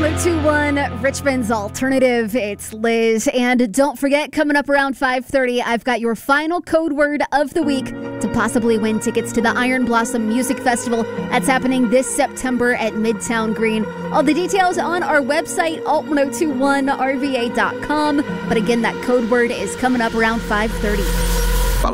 1021 Richmond's Alternative. It's Liz. And don't forget, coming up around 5:30, I've got your final code word of the week to possibly win tickets to the Iron Blossom Music Festival. That's happening this September at Midtown Green. All the details on our website, alt1021rva.com. But again, that code word is coming up around 5:30.